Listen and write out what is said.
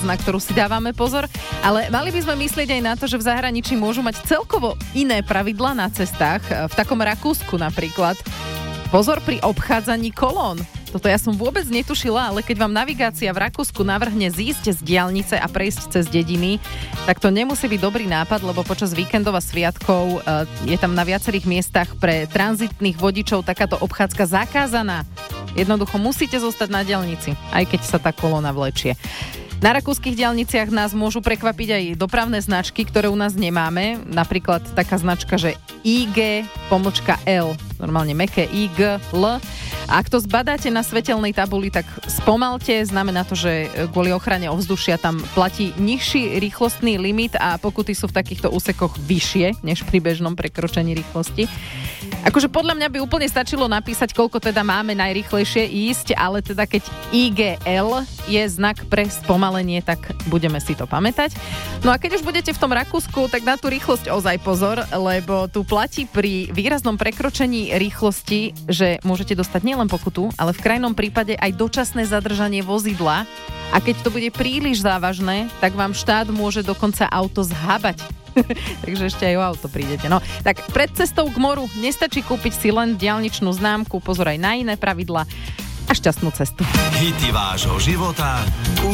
na ktorú si dávame pozor, ale mali by sme myslieť aj na to, že v zahraničí môžu mať celkovo iné pravidlá na cestách. V takom Rakúsku napríklad. Pozor pri obchádzaní kolón. Toto ja som vôbec netušila, ale keď vám navigácia v Rakúsku navrhne zísť z diaľnice a prejsť cez dediny, tak to nemusí byť dobrý nápad, lebo počas víkendov a sviatkov je tam na viacerých miestach pre tranzitných vodičov takáto obchádzka zakázaná. Jednoducho musíte zostať na diaľnici, aj keď sa tá kolóna vlečie. Na rakúskych diaľniciach nás môžu prekvapiť aj dopravné značky, ktoré u nás nemáme. Napríklad taká značka, že IG-L, normálne mäkké IG-L. A ak to zbadáte na svetelnej tabuli, tak spomalte. Znamená to, že kvôli ochrane ovzdušia tam platí nižší rýchlostný limit a pokuty sú v takýchto úsekoch vyššie, než pri bežnom prekročení rýchlosti. Akože podľa mňa by úplne stačilo napísať, koľko teda máme najrýchlejšie ísť, ale teda keď IGL je znak pre spomalenie, tak budeme si to pamätať. No a keď už budete v tom Rakúsku, tak na tú rýchlosť ozaj pozor, lebo tu platí pri výraznom prekročení rýchlosti, že môžete dostať nielen pokutu, ale v krajnom prípade aj dočasné zadržanie vozidla. A keď to bude príliš závažné, tak vám štát môže dokonca auto zhabať. Takže ešte aj o auto prídete. No, tak pred cestou k moru nestačí kúpiť si len diaľničnú známku, pozor aj na iné pravidlá a šťastnú cestu. Hity vášho života už